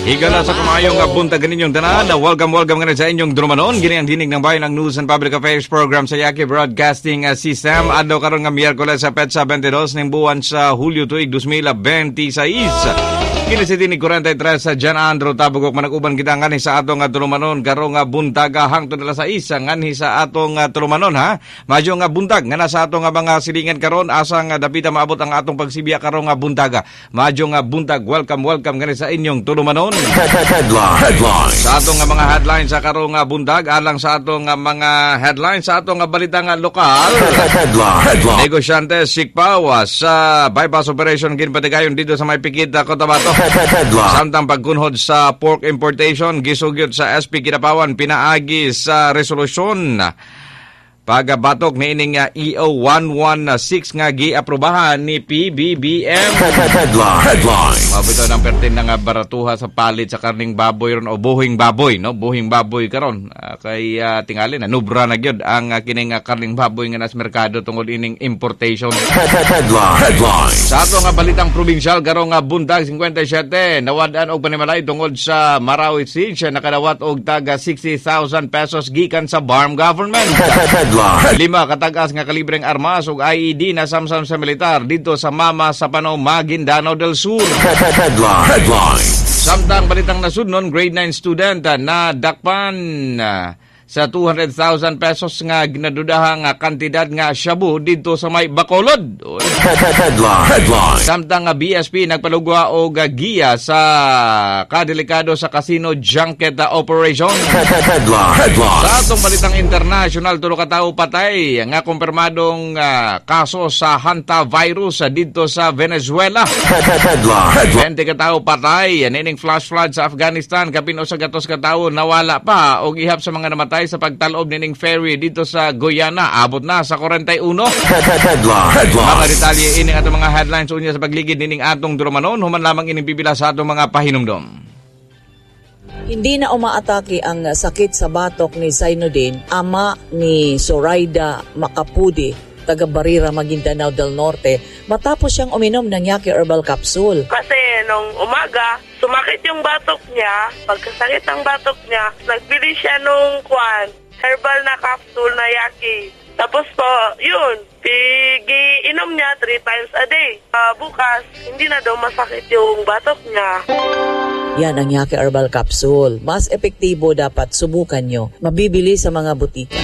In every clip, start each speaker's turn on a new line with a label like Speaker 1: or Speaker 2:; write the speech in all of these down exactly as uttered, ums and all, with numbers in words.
Speaker 1: Higala sa kumayong nga buntag kaninyong tanan. Welcome, welcome nga sa inyong drumanon. Gini ang dinig ng bayan ng News and Public Affairs Program sa Yaki Broadcasting System. Adlaw karon nga Miyerkules sa petsa twenty-two ning buwan sa Hulyo tuig twenty twenty-six. Kini si tinig forty-three sa Jan Andrew Tabugok manag-uban kita ngani sa atong nga tulumanon karon nga buntaga hangtod alas sais ngani sa atong nga tulumanon ha. Madyo nga buntag nga nasa atong nga mga silingan karon asa nga dapita maabot ang atong pagsibiya karon nga buntaga. Madyo nga buntag welcome welcome ngani sa inyong tulumanon. Headlines. Sa atong nga mga headlines sa karon nga buntag alang sa atong nga mga headlines sa atong nga balita nga lokal. Headline. Negosyante sikpawa sa bypass operation ginpatigayon dito sa may Pikit Cotabato. Samtang pagkunhod sa pork importation gisugyot sa S P Kidapawan pinaagi sa resolusyon pagabatok ni ining E O one sixteen nga giaprobahan ni P B B M. Headline. Mabito ng pertin nga baratuha sa palit sa karning baboy ron o buhing baboy, no? Buhing baboy karon. Uh, kay uh, tingali na nubra na gyud ang uh, kining uh, karning baboy nga nas merkado tungod ining importation. Headline. Sa ato nga balitang probinsyal karong nga buntag fifty-seven nawad-an og panimalay tungod sa Marawi Siege nakadawat og taga sixty thousand pesos gikan sa Barm government. Lima katagas nga kalibreng armas ug I E D na samsam sa militar dito sa Mama sa Pano, Maguindanao del Sur. Headline. Samtang balitang nasudnon, grade nine student na dakpan uh, sa two hundred thousand pesos nga ginadudaha nga kantidad nga shabu dito sa may Bacolod. Headline. Samtang nga B S P nagpalugwa og giya sa kadelikado sa casino junket operation. Headline. Sa atong balitang international, tulo ka tawo patay nga kumpirmadong uh, kaso sa hantavirus dito sa Venezuela. Headline. twenty ka tawo patay nining flash flood sa Afghanistan kapin usa ka tos ka tawo nawala pa og ihap sa mga namatay sa pagtalob nining ferry dito sa Guyana abot na sa forty-one. Mga detalye ini atong mga headlines unya sa pagligid nining atong drumanon human lamang ining pipila sa atong mga pahinumdom.
Speaker 2: Hindi na umaatake ang sakit sa batok ni Zainuddin, ama ni Zoraida Macapudi, taga Barira, Maguindanao del Norte, matapos siyang uminom ng Yaki Herbal Capsule.
Speaker 3: Kasi nung umaga, sumakit yung batok niya. Pagkasakit ang batok niya, nagbili siya nung kwan, herbal na capsule na Yaki. Tapos po, yun, pigi-inom niya three times a day. Uh, bukas, hindi na daw masakit yung batok niya.
Speaker 2: Yan ang Yaki Herbal Capsule. Mas epektibo, dapat subukan nyo. Mabibili sa mga butika.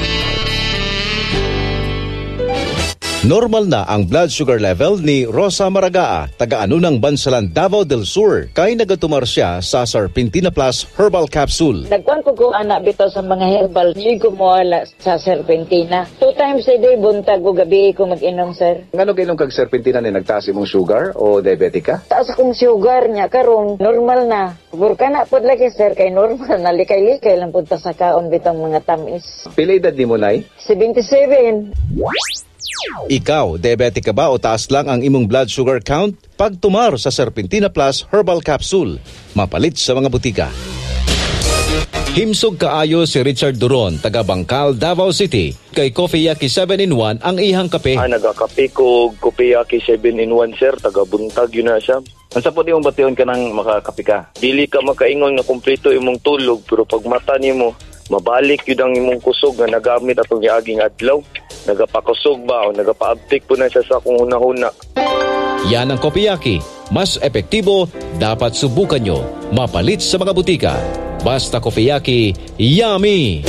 Speaker 4: Normal na ang blood sugar level ni Rosa Maragaa, taga-anunang Bansalan, Davao del Sur, kay nagatumar siya sa Serpentina Plus Herbal Capsule.
Speaker 5: Nagkuhan ko ko anak bito sa mga herbal, hindi ko mawala sa Serpentina. Two times a day, buntag ko gabi ko mag-inom, sir.
Speaker 6: Ngano kailang kag Serpentina ni nagtaas imong sugar o diabetic ka?
Speaker 5: Taas akong sugar niya, karon normal na. Burka na po lagi, sir, kay normal na likay-likay lang punta sa kaon bitang mga tamis.
Speaker 6: Pila edad ni mo, nay?
Speaker 5: seventy-seven.
Speaker 4: Ikaw, diabetic ka ba o taas lang ang imong blood sugar count? Pagtumar sa Serpentina Plus Herbal Capsule, mapalit sa mga butika. Himsog kaayo si Richard Duron, taga Bangkal, Davao City. Kay Coffee Yaki seven in one ang ihang kape.
Speaker 7: Ah, nagakape ko Coffee Yaki seven in one, sir. Taga buntag yun na siya. Ang sapot imong bation ka nang makakape ka. Dili ka makaingon na kumpleto imong tulog, pero pag mata nimo mabalik yun ang imong kusog na nagamit atong yaaging adlaw. Nagapakusog ba o nagapaabtik po na siya sa kung hunahuna.
Speaker 4: Yan ang Coffee Yaki. Mas epektibo, dapat subukan nyo. Mapalit sa mga butika. Basta Coffee Yaki, yummy!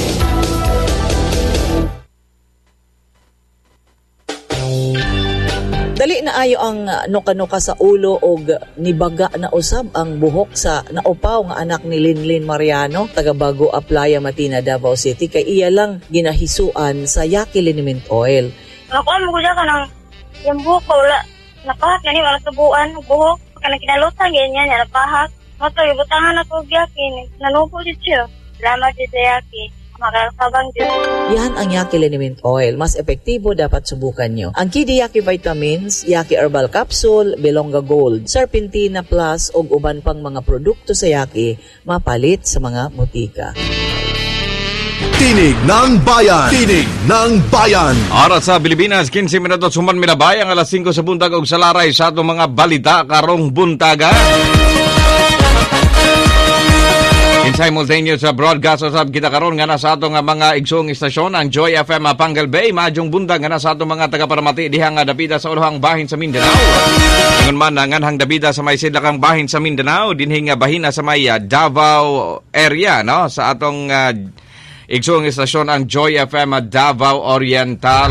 Speaker 2: Dali na ayo ang nuka-nuka sa ulo og nibaga na usab ang buhok sa naupaw nga anak ni Linlin Mariano, taga Bago Aplaya, Matina, Davao City, kay iya lang ginahisuan sa Yaki Liniment Oil.
Speaker 8: Nakuha mo ko siya ka ng yung buhok ko, wala napahak na ni wala tubuan ng buhok, kana kinalutan ganyan niya napahak. Mato ibutangan ako og Yaki, nanupo siya. Salamat sa Yaki.
Speaker 2: Yan ang Yaki Liniment Oil. Mas epektibo, dapat subukan nyo. Ang Kidi Yaki Vitamins, Yaki Herbal Capsule, Belonga Gold, Serpentina Plus o uban pang mga produkto sa Yaki, mapalit sa mga butika.
Speaker 9: Tinig ng Bayan. Tinig ng Bayan.
Speaker 1: Oras sa Pilipinas, fifteen minutos human milabay ang alas five sa buntag og salaray sa atong mga balita karong buntaga. simultaneous sa broadcast usab kita karon nga na sa ato nga mga igsong istasyon ang Joy F M Pangal Bay maadjong bundag nga na sa ato mga taga-Paramati diha nga dapita sa ulohang bahin sa Mindanao. Ingon man nganhang dapita sa may sidlakang bahin sa Mindanao dinhi nga bahina sa may uh, Davao area no sa atong uh, igsong istasyon ang Joy F M Davao Oriental.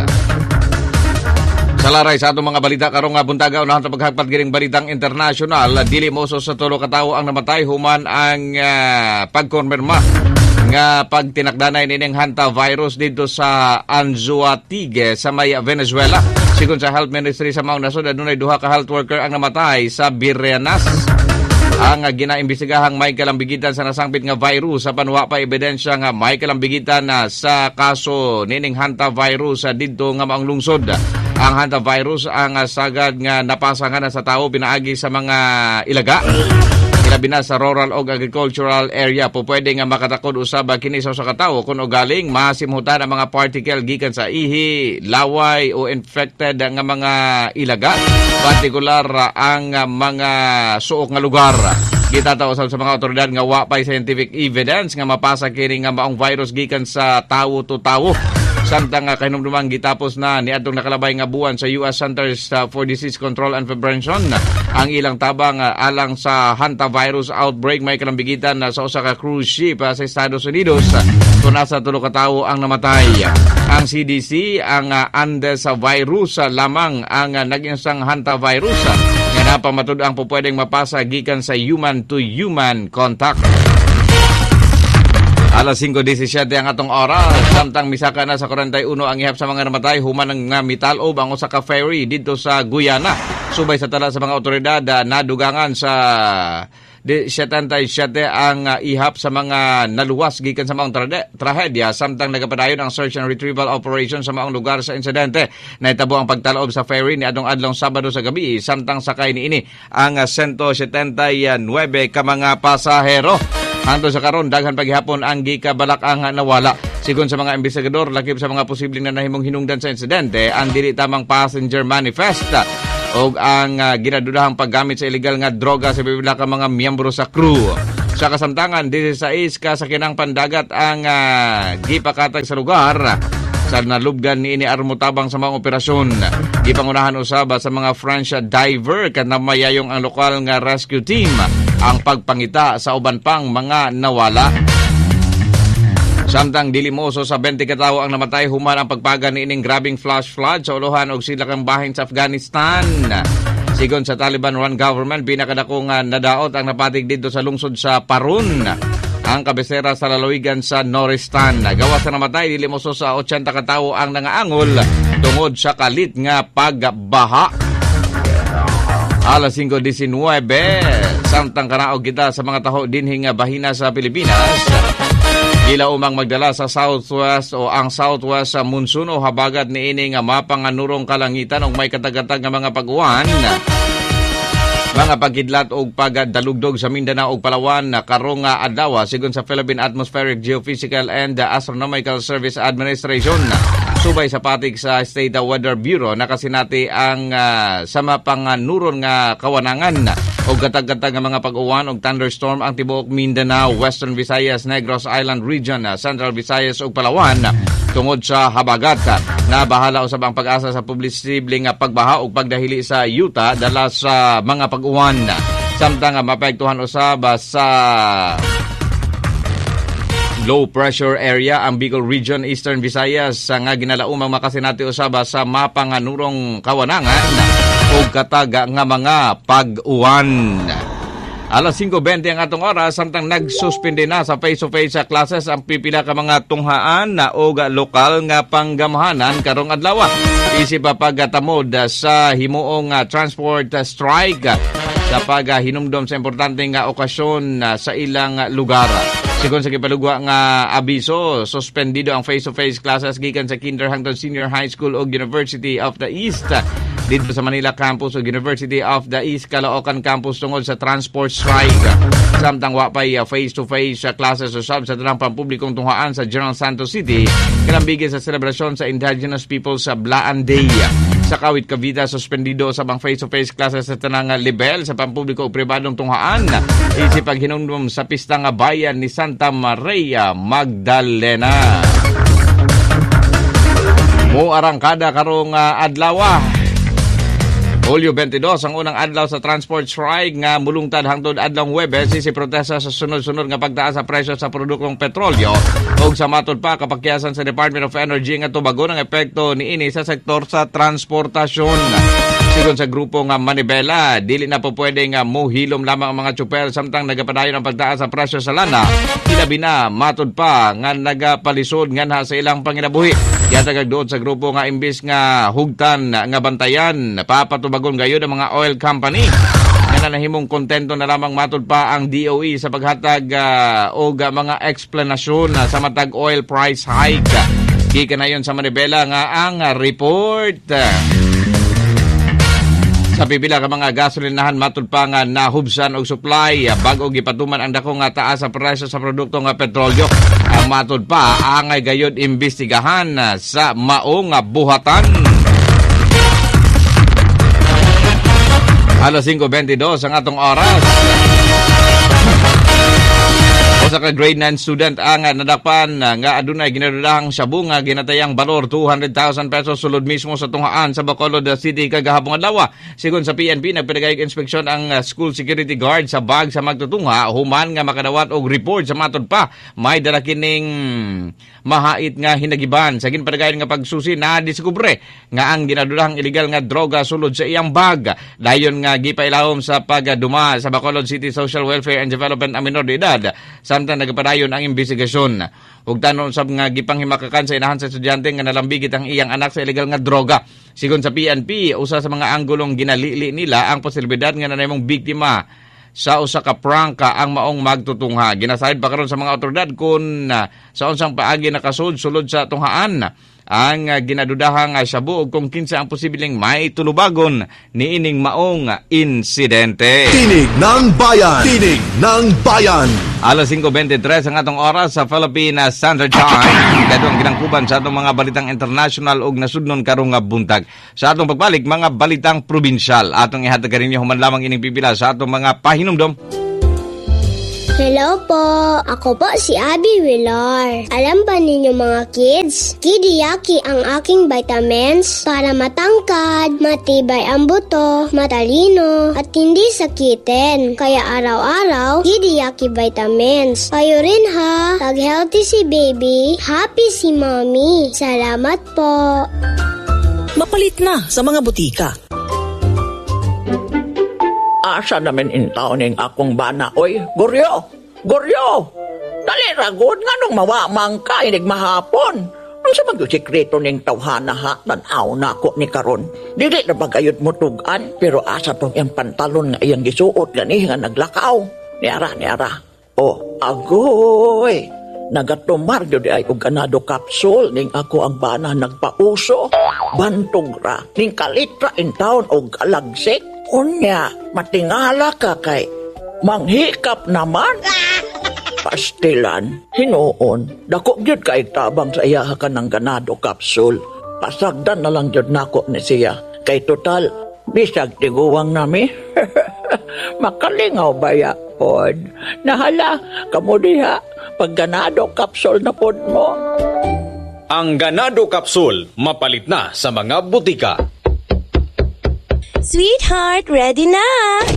Speaker 1: Salaray sa atong mga balita karong nga buntaga unahan ta paghagpat gining balitang international dili moso sa tulo ka tawo ang namatay human ang uh, pagkonfirma nga pagtinakdanay nining hantavirus dito sa Anzoategui sa may Venezuela. Sigon sa Health Ministry sa maong nasod adunay duha ka health worker ang namatay sa Birrenas. Ang uh, ginaimbestigahang may kalambigitan sa nasangpit nga virus sa panwa pa ebidensya nga may kalambigitan na sa kaso nining hantavirus uh, dito nga maong lungsod. Ang hantavirus ang uh, sagad nga napasa nga na sa tao pinaagi sa mga ilaga. Ilabi na sa rural o agricultural area po pwede nga makatakod usab kini sa usa ka tawo kun galing masimhutan ang mga particle gikan sa ihi, laway o infected nga mga ilaga. Partikular uh, ang uh, mga suok nga lugar. Kita ta usab sa mga otoridad nga wa pay scientific evidence nga mapasa kini nga maong virus gikan sa tawo to tawo. Samtang uh, kahinumdumang gitapos na ni adtong nakalabay nga buwan sa U S Centers uh, for Disease Control and Prevention ang ilang tabang uh, alang sa hantavirus outbreak may kalambigitan uh, sa usa ka cruise ship uh, sa Estados Unidos uh, kung nasa tulo ka tawo ang namatay. Ang C D C ang uh, Andes virus uh, lamang ang uh, nag-insang hantavirus uh, nga napamatud ang pupwedeng mapasa gikan sa human to human contact. Alas five disisiete ang atong oras, samtang misaka na sa forty-one ang ihap sa mga namatay human ng uh, mitalob ang usa ka ferry dito sa Guyana. Subay sa tala sa mga otoridad uh, nadugangan sa seventy-seven ang uh, ihap sa mga naluwas gikan sa maong tra- trahedya samtang nagapadayon ang search and retrieval operation sa maong lugar sa insidente. Naitabo ang pagtalob sa ferry ni adtong adlong Sabado sa gabi samtang sakay niini ang uh, one seventy-nine ka mga pasahero. Hangtod sa karon daghan paghihapon ang gikabalak ang nawala. Sigon sa mga investigador lakip sa mga posibleng nanahimong hinungdan sa insidente ang dili tamang passenger manifest o ang uh, ginadudahang paggamit sa illegal nga droga sa pipila ka mga miyembro sa crew. Sa kasamtangan, sixteen ka sa kinang pandagat ang uh, gipakatag sa lugar sa nalubgan ni ini armutabang sa mga operasyon. Gipangunahan usaba sa mga French diver kat namayayong ang lokal nga rescue team ang pagpangita sa uban pang mga nawala. Samtang dilimoso sa twenty ka tawo ang namatay human ang pagpaga ni ining grabing flash flood sa ulohan og silakang bahin sa Afghanistan. Sigon sa Taliban-run government, pinakadakong uh, nadaot ang napatig dito sa lungsod sa Parun, ang kabisera sa lalawigan sa Noristan. Gawa sa namatay, dilimoso sa eighty ka tawo ang nangaangol tungod sa kalit nga pagbaha. Alas five nineteen, samtang kanaog kita sa mga taho dinhi nga bahina sa Pilipinas. Gila umang magdala sa southwest o ang southwest sa monsoon o habagat ni ini nga mapanganurong kalangitan o may katagatag nga mga pag-uwan. Mga pagkidlat o pagdalugdog sa Mindanao o Palawan na karong adlaw sigon sa Philippine Atmospheric Geophysical and Astronomical Service Administration. Subay sa patig sa State Weather Bureau nakasinati ang uh, sama panganuron nga kawanangan o gatag-gatag nga mga pag-uwan o thunderstorm ang tibuok Mindanao, Western Visayas, Negros Island Region, Central Visayas o Palawan tungod sa habagat. Na bahala usab ang pag-asa sa publisibleng pagbaha o pagdahili sa yuta dala sa mga pag-uwan. Samtang mapektuhan usab sa low pressure area ang Bicol Region, Eastern Visayas nga ginalaumang makasinati usaba sa mapanganurong kawanangan o kataga nga mga pag-uwan. Alas five twenty ang atong oras samtang nagsuspende na sa face-to-face sa classes ang pipila ka mga tunghaan na o lokal nga panggamhanan karong adlaw. Isip pa pagtamod sa himuong uh, transport uh, strike uh, sa paghinumdom sa importanteng nga okasyon uh, sa ilang lugar. Sigon sa kipalugwa nga abiso, suspendido ang face-to-face classes gikan sa kinder hangtod senior high school o University of the East. Dito sa Manila Campus o University of the East, Caloocan Campus tungod sa transport strike. Samtang wapay uh, face-to-face uh, classes usab sa tanang pampublikong tunghaan sa General Santos City, kalambigin sa selebrasyon sa Indigenous People sa Blaan Day. Sa Kawit Cavite, suspendido sa bang face-to-face classes sa tanang level sa pampubliko o pribadong tunghaan. Isip ang hinumdum sa pista nga bayan ni Santa Maria Magdalena. Mo arangkada karong uh, adlaw. Hulyo twenty-dos, ang unang adlaw sa transport strike nga mulungtad hangtod adlaw Huwebes si protesta sa sunod-sunod nga pagtaas sa presyo sa produktong petrolyo ug sa matod pa kapakyasan sa Department of Energy nga tubago ng epekto niini sa sektor sa transportasyon. Sigon sa grupo nga Manibela, dili na po pwede nga mohilom lamang ang mga tsuper samtang nagapadayon ang pagtaas sa presyo sa lana. Ilabi na matod pa nga nagapalisod nganha sa ilang panginabuhi. Yatagag doon sa grupo nga imbis nga hugtan nga bantayan, papatubagon gayud ang mga oil company. Nga nahimong kontento na lamang matod pa ang D O E sa paghatag uh, o uh, mga eksplanasyon uh, sa matag oil price hike. Kika na yun sa Manibela nga ang uh, report. Sa pipila ka mga gasolinahan matod pa nga nahubsan og supply bago gipatuman ang dako nga taas sa presyo sa produkto nga petrolyo. Ang matod pa angay gayud imbestigahan sa maong buhatan. Alas five twenty-two ang atong oras. O sa grade nine student ang nadakpan nga adunay ginadudahang shabu nga ginatayang balor two hundred thousand pesos sulod mismo sa tunghaan sa Bacolod City kagahapon adlaw. Sigon sa P N P nagpadagayog inspeksyon ang school security guard sa bag sa magtutungha human nga makadawat og report sa matod pa may dala kining mahait nga hinagiban sa ginpadagayon nga pagsusi na diskubre nga ang ginadudahang illegal nga droga sulod sa iyang bag. Dayon nga gipailawom sa pagduma sa Bacolod City Social Welfare and Development ang minor de edad. Samtang nagapadayon ang investigasyon. Ug tanon sab nga gipanghimakakan sa inahan sa estudyante nga nalambigit ang iyang anak sa illegal nga droga. Sigon sa P N P, usa sa mga anggulong ginalili nila ang posibilidad nga nanayong biktima sa usa ka prangka ang maong magtutungha. Ginasahid pa karon sa mga otoridad kung uh, sa unsang paagi nakasud sulod sa tunghaan ang uh, ginadudahang uh, shabu ug kung kinsa ang posibleng may tulubagon niining maong insidente.
Speaker 9: Tinig ng Bayan! Tinig ng Bayan!
Speaker 1: Alas five twenty-three ang atong oras sa Philippine Standard Time. Kadong ginangkuban sa atong mga balitang international ug nasudnon karong nga buntag. Sa atong pagbalik, mga balitang probinsyal. Atong ihatag kaninyo human lamang ining pipila sa atong mga pahinumdom.
Speaker 10: Hello po! Ako po si Abby Villar. Alam ba ninyo mga kids? Kidiyaki ang aking vitamins para matangkad, matibay ang buto, matalino, at hindi sakitin. Kaya araw-araw, Kidiyaki vitamins. Kayo rin ha! Pag-healthy si baby, happy si mommy. Salamat po!
Speaker 11: Mapalit na sa mga butika. Asa namin intaw ning akong bana, oy, Goryo! Goryo! Dali ragod nga nung mawamang ka, inig mahapon. Ano sa mag-sikreto ning tawhana ha, tanaw na ako ni karon. Dili na bagayod mo tugan, pero asa tong iyang pantalon nga iyang gisuot gani nga naglakaw. Niara, niara. Oh, agoy! Nagatumar yun ay og ganado capsule ning ako ang bana nagpauso. Bantog ra, ning kalitra in town og alagsik. Unya, matingala ka kay manghikap naman. Pastilan, hinuon, dako gyud kay tabang sa iya ka ng ganado capsule. Pasagdan na lang gyud nako ni siya. Kay total, bisag tiguwang nami. Makalingaw baya pod. Nahala, kamo diha, pag ganado capsule na pod mo.
Speaker 12: Ang ganado capsule, mapalit na sa mga butika.
Speaker 13: Sweetheart, ready na!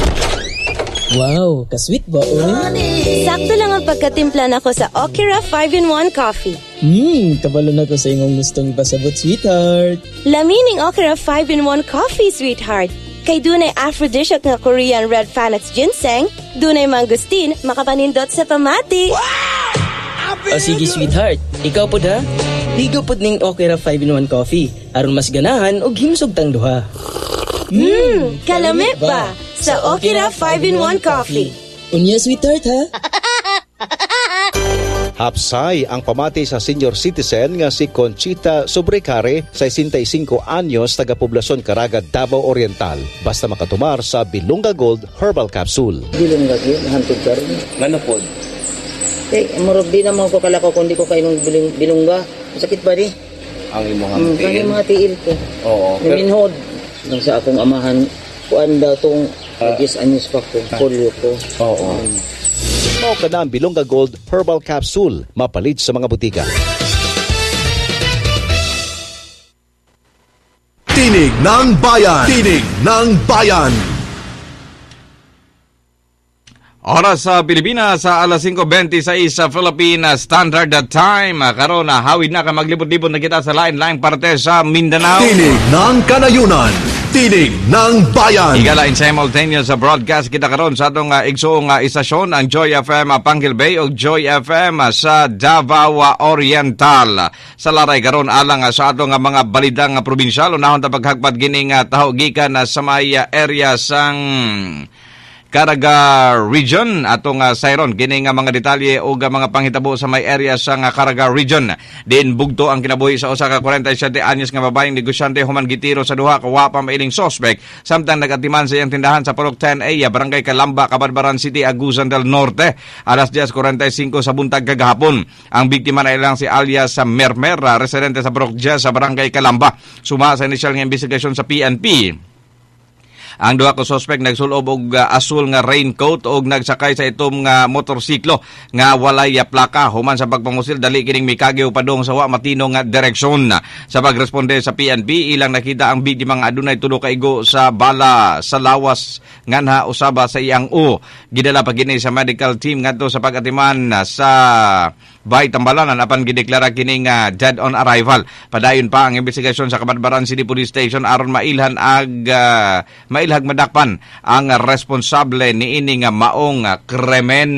Speaker 14: Wow, ka-sweet ba, oy?
Speaker 13: Sakto lang ang pagkatimpla nako sa Okira five in one coffee.
Speaker 14: Hmm, kabalo na ko sa imong gustong ipasabot, sweetheart.
Speaker 13: Lamining Okira five in one coffee, sweetheart. Kay dunay aphrodisiac nga Korean red Phoenix ginseng, dunay mangustin, makapanindot sa pamati.
Speaker 14: Wow! O sige, sweetheart. Ikaw po da? Ligaw po ning Okira five in one coffee. Aron mas ganahan o himsog tang duha.
Speaker 13: Hmm, kalamit ba? Sa Okira five in one coffee.
Speaker 14: Unya, sweetheart, ha?
Speaker 4: Hapsay ang pamati sa senior citizen nga si Conchita Sobrecare, sesenta y cinco anyos, taga-poblasyon Caraga, Davao Oriental. Basta makatumar sa Bilunga Gold Herbal Capsule.
Speaker 15: Bilunga Gold, hantog ka rin.
Speaker 16: Ngano po?
Speaker 15: Eh, marog di naman ko kalakaw kundi ko kayo ng bilungga. Sakit ba di? ang imong
Speaker 16: Mm,
Speaker 15: tiil.
Speaker 16: kani mga tiil ko.
Speaker 15: Oo.
Speaker 16: Minhod nang sa akong amahan kuan daw tong agis anis pa ko polio ko.
Speaker 15: Oo.
Speaker 4: Mao ka na ang Bilonga Gold Herbal Capsule, mapalit sa mga butika.
Speaker 9: Tinig ng Bayan. Tinig ng Bayan.
Speaker 1: Oras sa Pilipinas sa alas five twenty-six sa Philippine Standard Time. Karon na hawid na ka maglibot-libot na kita sa lain-laing parte sa Mindanao.
Speaker 9: Tinig ng Kanayunan. Tinig ng Bayan.
Speaker 1: Igala in simultaneous sa broadcast kita karon sa atong uh, igsoong uh, istasyon ang Joy F M uh, Panghil Bay o Joy F M uh, sa Davao uh, Oriental. Sa laray karon alang uh, sa atong uh, mga balidang uh, probinsyal unahon ta paghagpat gining uh, taho gikan uh, sa may uh, area sang Caraga Region atong uh, sayron kini nga mga detalye o uh, mga panghitabo sa may area sa uh, Caraga Region. Din bugto ang kinabuhi sa usa ka forty-seven anyos nga babaeng negosyante human gitiro sa duha ka wa pa mailing suspect samtang nagatiman sa iyang tindahan sa Purok ten A, Barangay Calamba, Cabarbaran City, Agusan del Norte. Alas ten forty-five sa buntag kagahapon. Ang biktima na ilang si alias sa Mermer, residente sa Purok ten sa Barangay Calamba. Suma sa initial nga investigasyon sa P N P. Ang duha ka suspect nagsulob og uh, asul nga raincoat og nagsakay sa itom nga motorsiklo nga walay uh, plaka human sa pagpangusil dali kining mikagyo padong sa wa matino nga direksyon. Sa pagresponde sa P N P ilang nakita ang biktima nga adunay tulo ka igo sa bala sa lawas nganha usaba sa iyang u. Gidala pa kini sa medical team ngadto sa pag-atiman sa Bay Tambalanan apan gideklara kini nga dead on arrival. Padayon pa ang investigasyon sa Cabarbaran City Police Station aron mailhan ag uh, mailhag madakpan ang responsable niini nga maong krimen.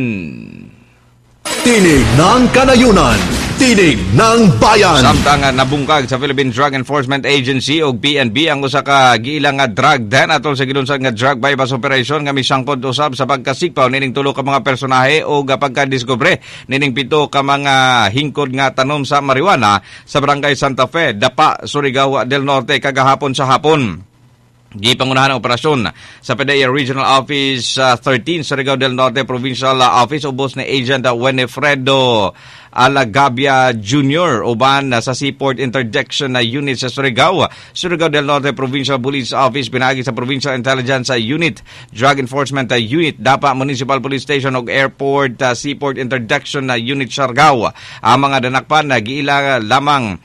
Speaker 9: Tinig ng Kanayunan. Tinig ng Bayan.
Speaker 1: Samtang nabungkag sa Philippine Drug Enforcement Agency o P N B ang usa ka giilang nga drug den atol sa gilunsad nga drug bypass operation nga misangkod usab sa pagkasikpaw nining tulo ka mga personahe o pagkadiskubre nining pito ka mga hingkod nga tanom sa marijuana sa Barangay Santa Fe, Dapa, Surigao del Norte kagahapon sa hapon. Gipangunahan ang operasyon sa P D E A Regional Office uh, thirteen sa Surigao del Norte Provincial uh, Office ubos ni Agent uh, Winifredo Alagabia Junior uban uh, sa Seaport Interdiction uh, Unit sa Surigao. Surigao del Norte Provincial Police Office pinagi sa Provincial Intelligence uh, Unit, Drug Enforcement uh, Unit, Dapa Municipal Police Station ug Airport uh, Seaport Interdiction uh, Unit Surigao. Ang mga danakpan na uh, giila lamang